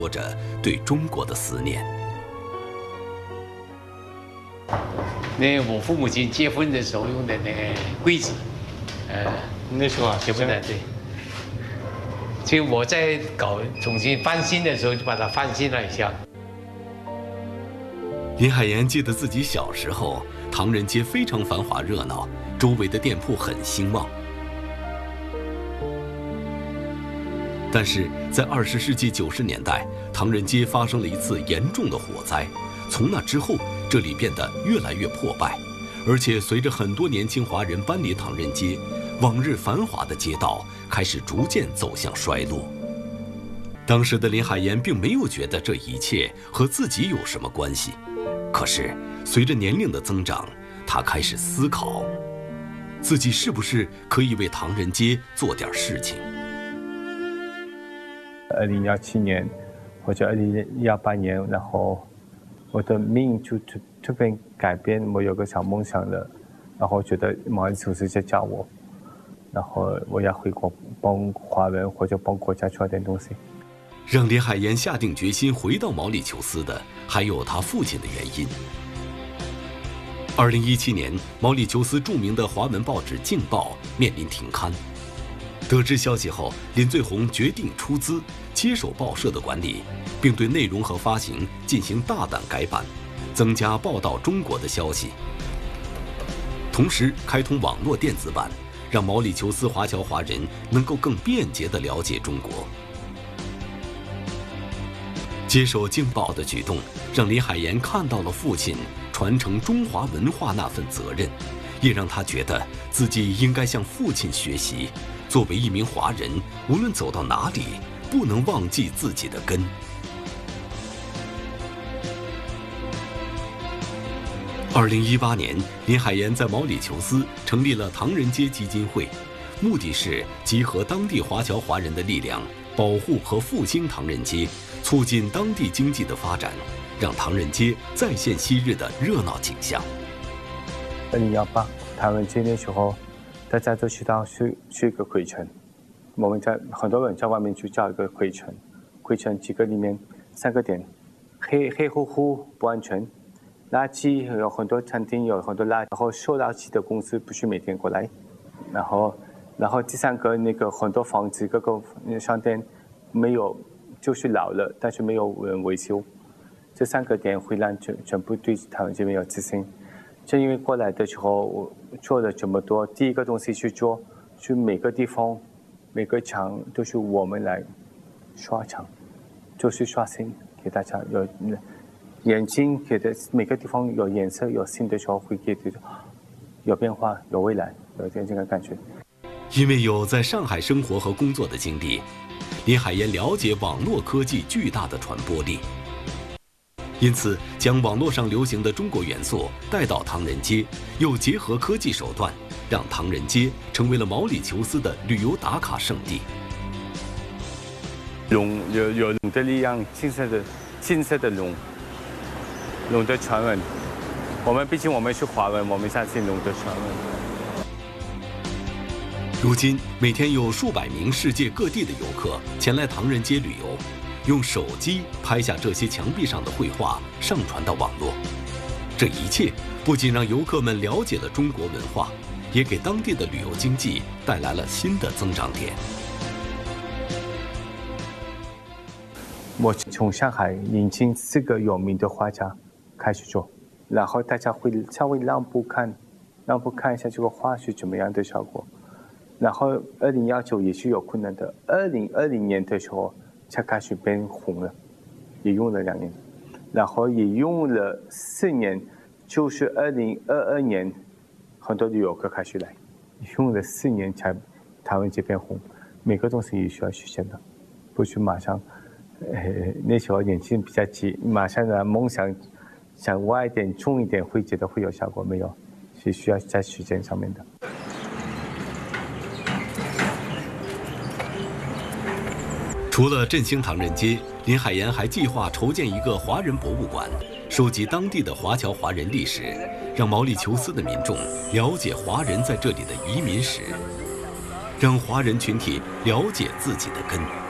或者对中国的思念。 那我父母亲结婚的时候用的那个柜子， 那时候啊， 结婚的对。所以我在重新翻新的时候，就把它翻新了一下。 林海岩记得自己小时候，唐人街非常繁华热闹，周围的店铺很兴旺。但是在20世纪90年代，唐人街发生了一次严重的火灾。从那之后，这里变得越来越破败，而且随着很多年轻华人搬离唐人街，往日繁华的街道开始逐渐走向衰落。当时的林海岩并没有觉得这一切和自己有什么关系，可是随着年龄的增长，他开始思考，自己是不是可以为唐人街做点事情。 2017年或者2018年，然后我的命就突然改变，我有个小梦想了，然后觉得毛里求斯在叫我，然后我要回国帮华人或者帮国家做点东西。 让林海岩下定决心回到毛里求斯的，还有他父亲的原因。2017年，毛里求斯著名的华文报纸《镜报》面临停刊。得知消息后，林最红决定出资接手报社的管理，并对内容和发行进行大胆改版，增加报道中国的消息。同时开通网络电子版，让毛里求斯华侨华人能够更便捷地了解中国。接手《镜报》的举动，让林海岩看到了父亲传承中华文化那份责任，也让他觉得自己应该向父亲学习。作为一名华人，无论走到哪里，不能忘记自己的根。2018年，林海岩在毛里求斯成立了唐人街基金会，目的是集合当地华侨华人的力量，保护和复兴唐人街，促进当地经济的发展，让唐人街再现昔日的热闹景象。 2018唐人街那时候，大家都知道是一个灰尘，我们很多人在外面就叫一个灰尘，灰尘几个里面3个点，黑乎乎不安全，垃圾有很多餐厅有很多垃圾，然后收垃圾的公司不是每天过来，然后第3个那个很多房子各个商店没有，就是老了，但是没有人维修，这3个点会让全部对唐人街没有自信。正因为过来的时候，我做了这么多，第一个东西去做，就每个地方、每个墙都是我们来刷墙，就是刷新给大家有眼睛给的每个地方有颜色、有新的时候会给的有变化、有未来，有点这个感觉。 因为有在上海生活和工作的经历，林海岩了解网络科技巨大的传播力。因此，将网络上流行的中国元素带到唐人街，又结合科技手段，让唐人街成为了毛里求斯的旅游打卡圣地。 龙有龙的力量，金色的龙的传闻。毕竟我们是华人，我们相信龙的传闻。 如今，每天有数百名世界各地的游客前来唐人街旅游。用手机拍下这些墙壁上的绘画，上传到网络。这一切不仅让游客们了解了中国文化，也给当地的旅游经济带来了新的增长点。 我从上海引进4个有名的画家开始做，然后大家会稍微让步看一下这个画是怎么样的效果。然后2019也是有困难的，2020年的时候才开始变红了，也用了2年，然后也用了4年，就是2022年，很多旅游客开始来，用了4年才唐人街变红。每个东西也需要时间的，不是马上，那时候年轻人比较急，马上的梦想想歪一点、重一点，会觉得会有效果，没有，是需要在时间上面的。 除了振兴唐人街，林海岩还计划筹建一个华人博物馆，收集当地的华侨华人历史，让毛里求斯的民众了解华人在这里的移民史，让华人群体了解自己的根。